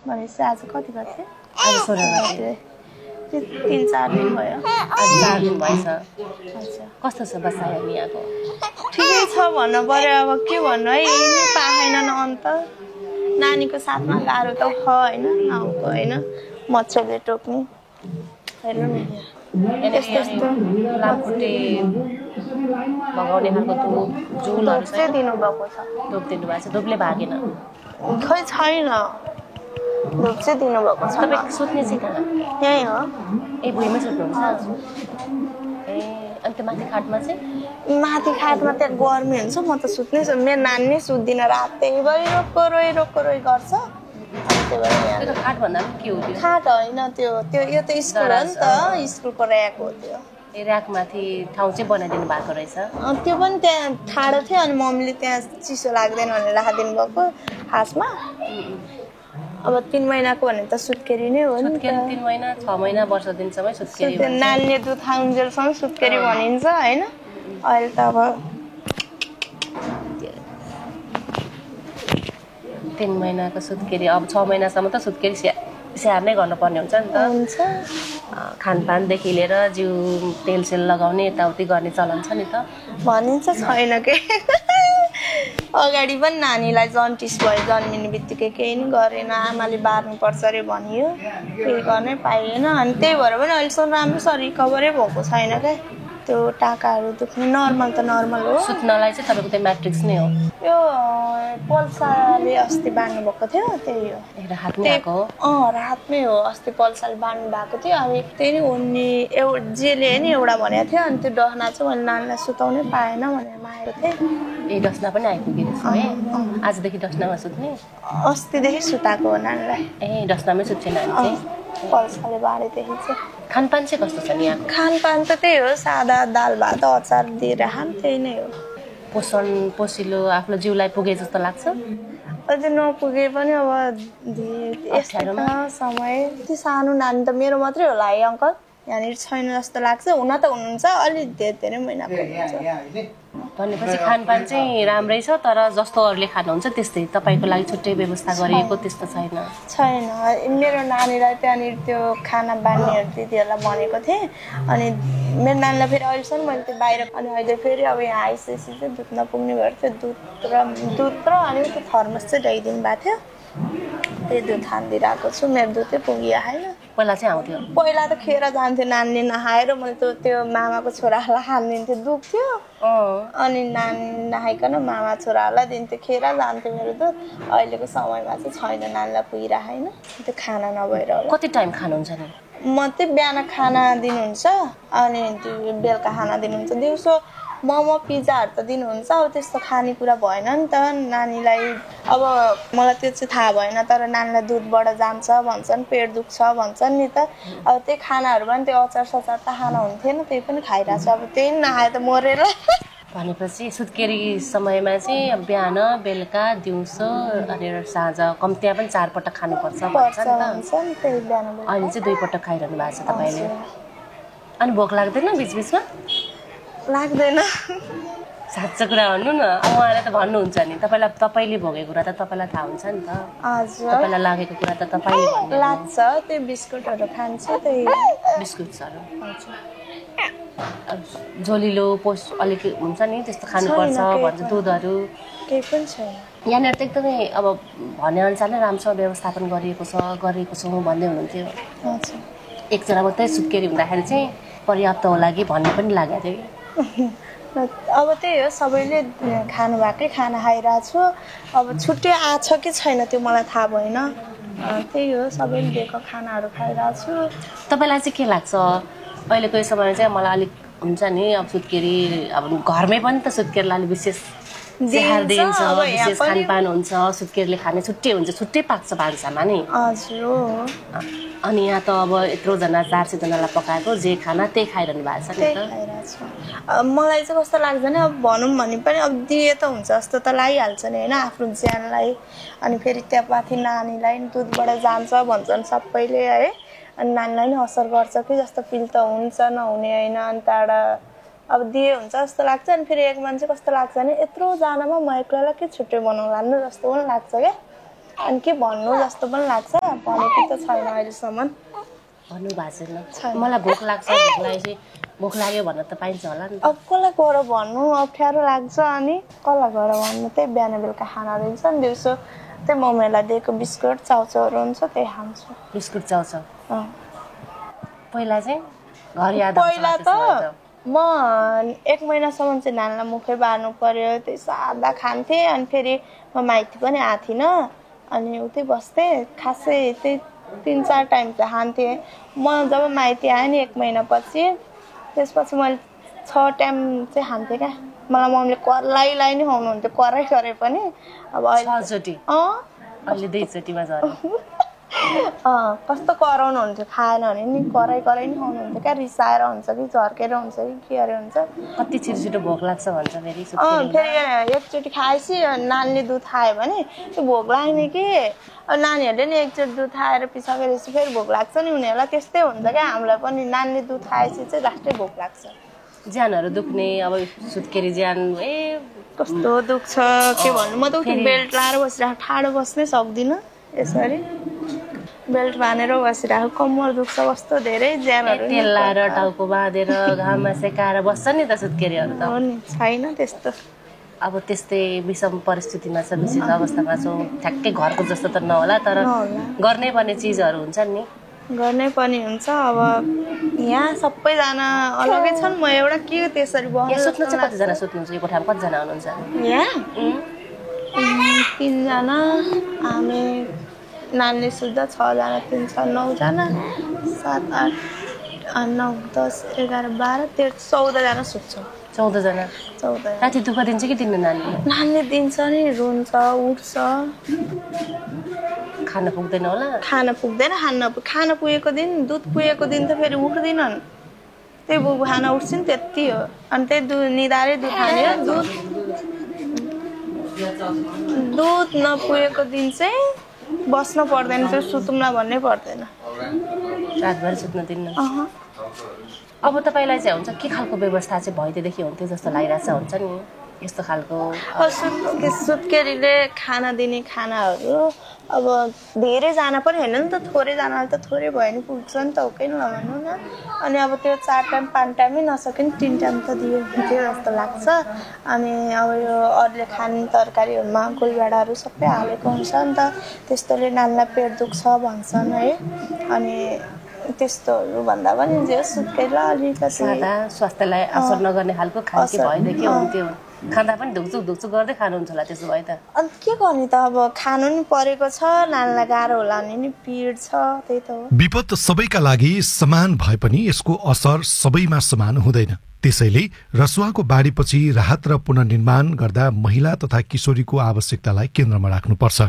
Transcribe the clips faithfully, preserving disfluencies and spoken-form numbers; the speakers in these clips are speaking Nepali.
भनेपछि आज कति गते आज सोह्र गते तीन चार दिन भयो आज चार दिन भएछ अच्छा कस्तो छ बसा यहाँ यहाँको ठिकै छ भन्नु पर्यो अब के भन्नु है यही पाएन न अन्त नानीको साथमा गाह्रो त छ होइन नाउँको होइन मच्छरले टोक्ने हेर्नु नि यस्तो यस्तो लामखुट्टे लगाउने खालको धुप जुलहरू चाहिँ दिनुभएको छ धुप दिनुभएको छ धुपले भागेन खै छैन धुप चाहिँ दिनुभएको छ तपाईँ सुत्ने चाहिँ कहाँ यहीँ हो ए भुइँमै सुत्नुहुन्छ ए अनि त्यो माथि खाटमा चाहिँ माथि खाटमा त्यहाँ गर्मी हुन्छ म त सुत्नै छु मेरो नानी नै सुत्दिनँ रातैभरि रोक्को रोइ रोक्को रोइ गर्छ त्यो त खाट भन्दा पनि के हो त्यो खाट होइन त्यो त्यो यो त स्कुल हो नि त स्कुलको ऱ्याक हो त्यो ए ऱ्याकमाथि ठाउँ चाहिँ बनाइदिनु भएको रहेछ त्यो पनि त्यहाँ ठाडो थियो अनि मम्मीले त्यहाँ चिसो लाग्दैन भनेर राखिदिनु भएको खासमा अब तीन महिनाको भने त सुत्केरी नै हो नि सुत्केरी तीन महिना छ महिना वर्ष दिनसम्म सुत्केरी नानीले दुध खाउन्जेलसम्म सुत्केरी भनिन्छ होइन अहिले त अब तीन महिनाको सुत्केरी अब छ महिनासम्म त सुत्केरी स्या स्याहार नै गर्नुपर्ने हुन्छ नि त हुन्छ खानपानदेखि लिएर जिउ तेल सेल लगाउने यताउति गर्ने चलन छ नि त भनिन्छ छैन के अगाडि पनि नानीलाई जन्टिस भयो जन्मिने बित्तिकै केही नि गरेन आमाले बार्नुपर्छ अरे भनियो केही गर्नै पाइएन अनि त्यही भएर पनि अहिलेसम्म राम्रोसँग रिकभरै भएको छैन क्या त्यो टाकाहरू दुख्ने नर्मल त नर्मल हो सुत्नलाई चाहिँ तपाईँको त्यो म्याट्रिक्स नै हो यो पल्साले अस्ति बाँध्नु भएको थियो त्यही हो राहतमै आएको हो अँ राहतमै हो अस्ति पल्साले बाँध्नु भएको थियो अनि त्यही नै उनी एउ जेले नि एउटा भनेको थियो अनि त्यो डहना चाहिँ मैले नानीलाई सुताउनै पाएन भनेर मागेको थिएँ ए डस्ना पनि आइपुगेको छ है आजदेखि डस्नामा सुत्ने अस्तिदेखि सुताएको हो नानीलाई ए डस्नामै सुत्छ नानी चाहिँ पल्साले बाँडेदेखि चाहिँ खानपान चाहिँ कस्तो छ नि यहाँ खानपान त त्यही हो सादा दाल भात अचार दिएर खान त्यही नै हो पोषण पोसिलो आफ्नो जिउलाई पुगे जस्तो लाग्छ अझै नपुगे पनि अब यस्तो समय त्यो सानो नानी त मेरो मात्रै होला है अङ्कल यहाँनिर छैन जस्तो लाग्छ हुन त हुनुहुन्छ अलिक धेरै धेरै महिनाको हुनुहुन्छ भनेपछि खानपान चाहिँ राम्रै छ तर जस्तो अरूले खानुहुन्छ त्यस्तै तपाईँको लागि छुट्टै व्यवस्था गरिएको त्यस्तो छैन छैन मेरो नानीलाई त्यहाँनिर त्यो खाना बान्नेहरू दिदीहरूलाई भनेको थिएँ अनि मेरो नानीलाई फेरि अहिलेसम्म मैले त्यो बाहिर अनि अहिले फेरि अब यहाँ आइसकेपछि चाहिँ दुध नपुग्ने भएर त्यो दुध र दुध र अनि त्यो थर्मस चाहिँ ल्याइदिनु भएको थियो त्यही दुध खानिदिइरहेको छु मेरो दुधै पुगियो होइन पहिला चाहिँ आउँथ्यो पहिला त खेर जान्थ्यो नानीले नखाएर मैले त त्यो मामाको छोराहरूलाई खानिदिन्थेँ दुख्थ्यो अनि नानी नखाइकन मामा छोराहरूलाई दिन्थ्यो खेर जान्थ्यो मेरो दुध अहिलेको समयमा चाहिँ छैन नानीलाई पुगिरहेको होइन त्यो खाना नभएर होला कति टाइम खानुहुन्छ नि म चाहिँ बिहान खाना दिनुहुन्छ अनि त्यो बेलुका खाना दिनुहुन्छ दिउँसो मोमो पिज्जाहरू त दिनुहुन्छ अब त्यस्तो खानेकुरा भएन नि त नानीलाई अब मलाई त्यो चाहिँ थाहा भएन तर नानीलाई दुधबाट जान्छ भन्छन् पेट दुख्छ भन्छन् नि त अब त्यही खानाहरू पनि त्यो अचार सचार त खाना हुन्थेन त्यही पनि खाइरहेको छ अब त्यही नखाए त मरेर भनेपछि सुत्केरी समयमा चाहिँ बिहान बेलुका दिउँसो अनि साँझ कम्तीमा पनि चारपटक खानुपर्छ भन्छ नि त अहिले चाहिँ दुईपटक खाइरहनु भएको छ तपाईँले अनि भोक लाग्दैन बिचबिचमा लाग्दैन साँच्चो कुरा भन्नु न उहाँलाई त भन्नुहुन्छ नि तपाईँलाई तपाईँले भोगेको कुरा त तपाईँलाई थाहा हुन्छ नि त हजुर तपाईँलाई लागेको कुरा त तपाईँले भन्नु लाग्छ त्यो बिस्कुटहरू खान्छु त्यही बिस्कुट्सहरू झोलिलो पोस्ट अलिक हुन्छ नि त्यस्तो खानुपर्छ भन्छ दुधहरू केही पनि छैन यहाँनिर त एकदमै अब भनेअनुसार नै राम्रोसँग व्यवस्थापन गरिएको छ गरेको छौँ भन्दै हुनुहुन्थ्यो एकजना मात्रै सुत्केरी हुँदाखेरि चाहिँ पर्याप्त होला कि भन्ने पनि लागेको थियो अब त्यही हो सबैले खानु भएकै खाना खाइरहेको छु अब छुट्टै आछ कि छैन त्यो मलाई थाहा भएन त्यही हो सबैले दिएको खानाहरू खाइरहेको छु तपाईँलाई चाहिँ के लाग्छ अहिलेको यो समयमा चाहिँ मलाई अलिक हुन्छ नि अब सुत्केरी अब घरमै पनि त सुत्केरीलाई अलिक विशेष स्याहार दिइन्छ विशेष खानपान हुन्छ सुत्केरीले खाने छुट्टै हुन्छ छुट्टै पाक्छ भान्सामा नि हजुर अनि यहाँ त अब यत्रोजना चार सयजनालाई पकाएको जे खाना त्यही खाइरहनु भएको छ नि त मलाई चाहिँ कस्तो लाग्छ नि अब भनौँ भने पनि अब दिए त हुन्छ जस्तो त लागिहाल्छ नि होइन आफ्नो ज्यानलाई अनि फेरि त्यहाँ माथि नानीलाई दुधबाट जान्छ भन्छन् सबैले है अनि नानीलाई नि असर गर्छ कि जस्तो फिल त हुन्छ नहुने होइन अनि त्यहाँबाट अब दिए हुन्छ जस्तो लाग्छ अनि फेरि एक मान्छे कस्तो लाग्छ भने यत्रोजनामा म एक्लैलाई के छुट्टै बनाउनु लानु जस्तो पनि लाग्छ क्या अनि के भन्नु जस्तो पनि लाग्छ भनेको त छैन अहिलेसम्म भन्नु भएको छैन मलाई भोक लाग्छ भोक लागेपछि भोक लाग्यो भन्न त पाइन्छ होला नि अब कसलाई गएर भन्नु अप्ठ्यारो लाग्छ अनि कसलाई गएर भन्नु त्यही बिहान बेलुका खाना दिन्छ नि दिउँसो त्यही मम्मीलाई दिएको बिस्कुट चाउचाउहरू हुन्छ त्यही खान्छु बिस्कुट चाउचाउ पहिला चाहिँ घर याद पहिला त म एक महिनासम्म चाहिँ नानीलाई मुखै बार्नु पर्यो त्यही सादा खान्थेँ अनि फेरि म माइती पनि आएको थिइनँ अनि उतै बस्थेँ खासै त्यही तिन चार टाइम चाहिँ खान्थेँ म जब माइती आएँ नि एक महिनापछि त्यसपछि मैले छ टाइम चाहिँ खान्थेँ क्या मलाई मम्मीले कराईलाई नै खुवाउनुहुन्थ्यो कराई गरे पनि अब अहिले अहिले दुईचोटिमा झऱ्यो अँ कस्तो कराउनुहुन्थ्यो खाएन भने नि कराई कराई नै खुवाउनुहुन्थ्यो क्या रिसाएर हुन्छ कि झर्केर हुन्छ कि के अरे हुन्छ कति छिटो छिटो भोक लाग्छ भन्छ फेरि अँ फेरि एकचोटि खाएपछि नानीले दुध खायो भने त्यो भोक लाग्ने कि नानीहरूले नि एकचोटि दुध खाएर पिसाकेपछि फेरि भोक लाग्छ नि उनीहरूलाई त्यस्तै हुन्छ क्या हामीलाई पनि नानीले दुध खाएपछि चाहिँ लास्टै भोक लाग्छ ज्यानहरू दुख्ने अब सुत्केरी ज्यान ए कस्तो दुख्छ के भन्नु म त बेल्ट लाएर बसिरहेको ठाडो बस्नै सक्दिनँ यसरी बेल्ट बाँधेर बसिरहेको कम्मर दुख्छ कस्तो धेरै ज्यानहरू तेल लाएर टाउको बाँधेर घाममा सेकाएर बस्छ नि त सुत्केरीहरू त हो नि छैन त्यस्तो अब त्यस्तै विषम परिस्थितिमा छ विशेष अवस्थामा छौँ ठ्याक्कै घरको जस्तो त नहोला तर गर्नै पर्ने चिजहरू हुन्छन् नि गर्नै पर्ने हुन्छ अब यहाँ सबैजना अलगै छन् म एउटा के त्यसरी यहाँ सुत्नु चाहिँ कतिजना सुत्नुहुन्छ यो कोठामा कतिजना हुनुहुन्छ यहाँ तिनजना हामी नानीले सुत्दा छजना तिन छ नौजना सात आठ नौ दस एघार बाह्र तेह्र चौधजना सुत्छौँ चौधजना चौध राति दुःख दिन्छ कि दिन्न नानीले नानीले दिन्छ नि रुन्छ उठ्छ खान पुग्दैन होला खान पुग्दैन खान खाना पुगेको दिन दुध पुगेको दिन त फेरि उठ्दैनन् त्यही बुबु खाना उठ्छन् त्यति हो अनि त्यही दुध निधारै दुध खाने दुध दुध नपुगेको दिन चाहिँ बस्न पर्दैन त्यो सुतौँला भन्नै पर्दैन रातभरि सुत्न दिन्न अब तपाईँलाई चाहिँ हुन्छ के खालको व्यवस्था चाहिँ भइदिएदेखि हुन्थ्यो जस्तो लागिरहेछ हुन्छ नि यस्तो खालको सुत्केरीले खाना दिने खानाहरू अब धेरैजना पनि होइन नि त थोरैजनाले त थोरै भयो नि पुग्छ नि त हो कि नभन्नु न अनि अब त्यो चार टाइम पाँच टाइमै नसके नि तिन टाइम त दियो हुन्थ्यो जस्तो लाग्छ अनि अब यो अरूले खाने तरकारीहरूमा गोलभेडाहरू सबै हालेको हुन्छ नि त त्यस्तोले नानीलाई पेट दुख्छ भन्छन् है अनि त्यस्तोहरू भन्दा पनि जे सुत्केरीलाई अलिकति सादा स्वास्थ्यलाई असर नगर्ने खालको खाने भएदेखि हुन्थ्यो खाँदा पनि धुकचुक धुकचुक गर्दै खानुहुन्छ होला त्यसो भए त अनि के गर्ने त अब खानु नि परेको छ नानीलाई गाह्रो होला भने नि पीड छ त्यही त हो विपद सबैका लागि समान भए पनि यसको असर सबैमा समान हुँदैन त्यसैले रसुवाको बाढीपछि राहत र पुनर्निर्माण गर्दा महिला तथा किशोरीको आवश्यकतालाई केन्द्रमा राख्नुपर्छ।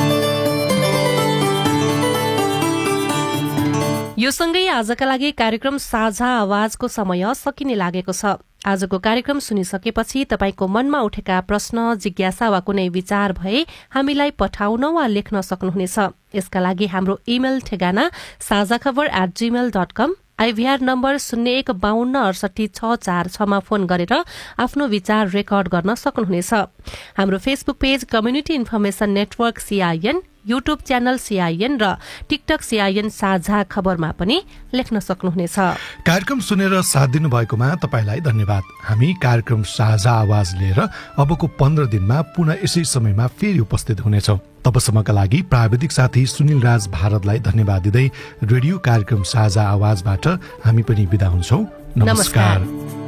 यो सँगै आजका लागि कार्यक्रम साझा आवाजको समय सकिने लागेको छ। आजको कार्यक्रम सुनिसकेपछि तपाईको मनमा उठेका प्रश्न जिज्ञासा वा कुनै विचार भए हामीलाई पठाउन वा लेख्न सक्नुहुनेछ। यसका लागि हाम्रो इमेल ठेगाना साझा खबर at Gmail dot com IVR number शून्य एक बाहन्न अडसठी छ चार छमा फोन गरेर आफ्नो विचार रेकर्ड गर्न सक्नुहुनेछ। हाम्रो Facebook page community information network CIN, YouTube channel CIN र टिकटक सीआईएन साझा खबरमा पनि लेख्न सक्नुहुनेछ। कार्यक्रम सुनेर साथ दिनु भएकोमा तपाईलाई धन्यवाद। हामी कार्यक्रम साझा आवाज लिएर अबको पन्ध्र दिनमा पुनः यसै समयमा फेरि उपस्थित हुनेछौं। तबसम्मका लागि प्राविधिक साथी सुनिल राज भारतलाई धन्यवाद दिँदै रेडियो कार्यक्रम साझा आवाजबाट हामी पनि बिदा हुन्छौं। नमस्कार, नमस्कार।